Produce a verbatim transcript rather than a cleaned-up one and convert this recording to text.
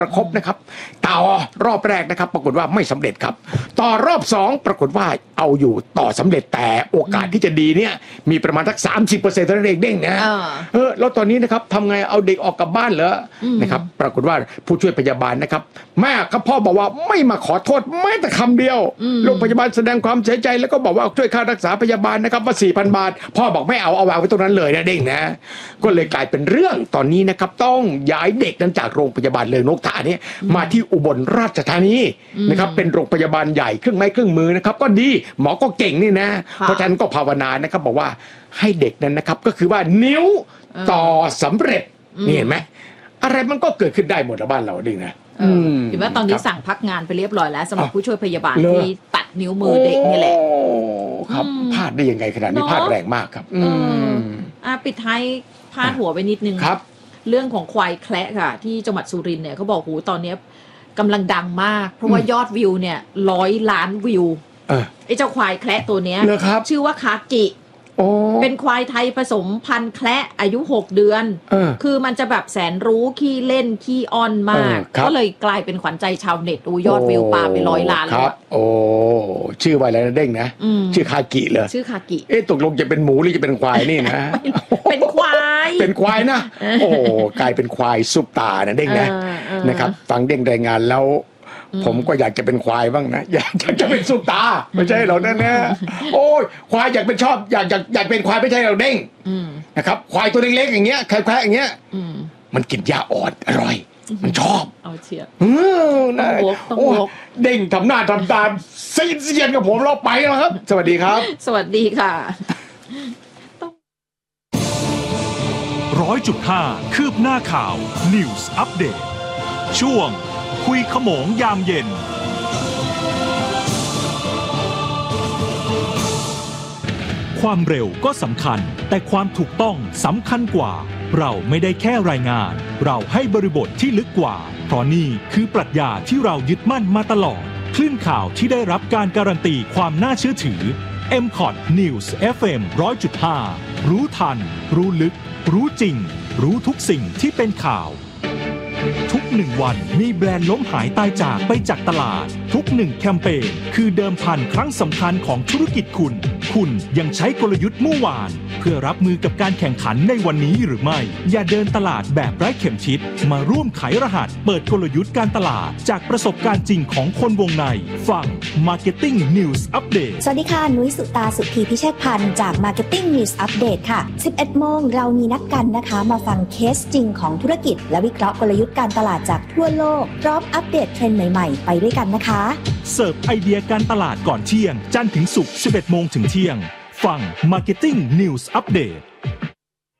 ประคบนะครับต่อรอบแรกนะครับปรากฏว่าไม่สำเร็จครับต่อรอบสองปรากฏว่าเอาอยู่ต่อสำเร็จแต่โอกาสที่จะดีเนี่ยมีประมาณสักสามสิบเปอร์เซ็นต์เท่านั้นเองเด้งนะเออแล้วตอนนี้นะครับทำไงเอาเด็กออกกลับบ้านเหรอนะครับปรากฏว่าผู้ช่วยพยาบาลนะครับแม่กับพ่อบอกว่าไม่มาขอโทษแม้แต่คำเดียวโรงพยาบาลแสดงความเสียใจแล้วก็บอกว่าช่วยค่ารักษาพยาบาลนะครับว่า สี่พัน บาทพ่อบอกไม่เอาเอาวางไว้ตรงนั้นเลยนะเด้งนะก็เลยกลายเป็นเรื่องตอนนี้นะครับต้องย้ายเด็กนั้นจากโรงพยาบาลเริงนกทานี้มาที่อุบลราชธานีนะครับเป็นโรงพยาบาลใหญ่เครื่องไม้เครื่องมือนะครับก็ดีหมอก็เก่งนี่นะเพราะฉะนั้นก็ภาวนานะครับบอกว่าให้เด็กนั้นนะครับก็คือว่านิ้วต่อสำเร็จนี่เห็นไหมอะไรมันก็เกิดขึ้นได้หมดในบ้านเราดินะเห็นว่าตอนนี้สั่งพักงานไปเรียบร้อยแล้วสำหรับผู้ช่วยพยาบาลที่ตัดนิ้วมือเด็กนี่แหละครับพลาดได้ยังไงขนาดนี้พลาดแรงมากครับอืมอ่าปิดท้ายพาดหัวไปนิดนึงครับเรื่องของควายแคระค่ะที่จังหวัดสุรินทร์เนี่ยเขาบอกโหตอนนี้กำลังดังมากเพราะว่ายอดวิวเนี่ยร้อยล้านวิวไอ้เจ้าควายแคระตัวเนี้ยชื่อว่าคากิเป็นควายไทยผสมพันธุ์แคระอายุหกเดือนคือมันจะแบบแสนรู้ขี้เล่นขี้อ้อนมากก็เลยกลายเป็นขวัญใจชาวเน็ตอูยอดวิวปาไปร้อยล้านแล้วโอ้ชื่อว่าอะไรนะเด้งนะชื่อคากิเลยชื่อคากิเอ๊ะตกลงจะเป็นหมูหรือจะเป็นควายนี่นะเป็นควายเป็นควายนะโอ้กลายเป็นควายซุปตานะเด้งนะนะครับฟังเด้งรายงานแล้วผมก็อยากจะเป็นควายบ้างนะอยากจะเป็นซุปตาไม่ใช่เราแน่ๆโอ้ยควายอยากเป็นชอบอยากอยากอยากเป็นควายไม่ใช่เราเด้งนะครับควายตัวเล็กๆอย่างเงี้ยแค่ๆอย่างเงี้ยมันกินหญ้าอ่อนอร่อยมันชอบเอาเชียอือนะโอ้เด้งทำหน้าทำตาเซียนเซียนกับผมเราไปแล้วครับสวัสดีครับสวัสดีค่ะร้อยจุดห้าคืบหน้าข่าว News Update ช่วงคุยขโมงยามเย็นความเร็วก็สำคัญแต่ความถูกต้องสำคัญกว่าเราไม่ได้แค่รายงานเราให้บริบทที่ลึกกว่าเพราะนี่คือปรัชญาที่เรายึดมั่นมาตลอดคลื่นข่าวที่ได้รับการการันตีความน่าเชื่อถือ เอ็ม คอท News เอฟ เอ็ม ร้อยจุดห้า รู้ทันรู้ลึกรู้จริงรู้ทุกสิ่งที่เป็นข่าวทุกหนึ่งวันมีแบรนด์ล้มหายตายจากไปจากตลาดทุกหนึ่งแคมเปญคือเดิมพันครั้งสำคัญของธุรกิจคุณคุณยังใช้กลยุทธ์เมื่อวานเพื่อรับมือกับการแข่งขันในวันนี้หรือไม่อย่าเดินตลาดแบบไร้เข็มทิศมาร่วมไขรหัสเปิดกลยุทธ์การตลาดจากประสบการณ์จริงของคนวงในฟัง Marketing News Update สวัสดีค่ะนุ้ยสุตาสุธีพิเชษพันธ์จาก Marketing News Update ค่ะ สิบเอ็ดโมงเรามีนัดกันนะคะมาฟังเคสจริงของธุรกิจและวิเคราะห์กลยุทธ์การตลาดจากทั่วโลกพร้อมอัปเดตเทรนด์ใหม่ๆไปด้วยกันนะคะเสิร์ฟไอเดียการตลาดก่อนเที่ยงจันทร์ถึงศุกร์ สิบเอ็ดโมงถึงเที่ยงฟัง Marketing News Update